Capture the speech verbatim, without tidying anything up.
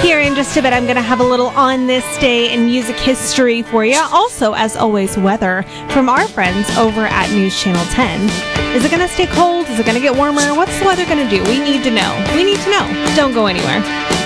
Here in just a bit, I'm going to have a little on this day in music history for you. Also, as always, weather from our friends over at News Channel ten. Is it going to stay cold? Is it going to get warmer? What's the weather going to do? We need to know. We need to know. Don't go anywhere.